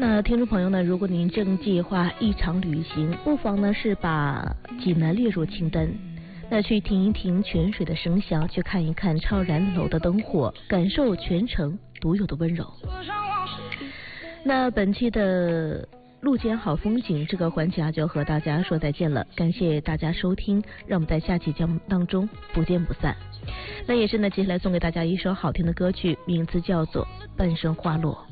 那听众朋友呢，如果您正计划一场旅行，不妨呢是把济南列入清单。那去听一听泉水的声响，去看一看超然楼的灯火，感受全城独有的温柔。那本期的路见好风景这个环节就和大家说再见了，感谢大家收听，让我们在下期节目当中不见不散。那也是呢，接下来送给大家一首好听的歌曲，名字叫做《半生花落》。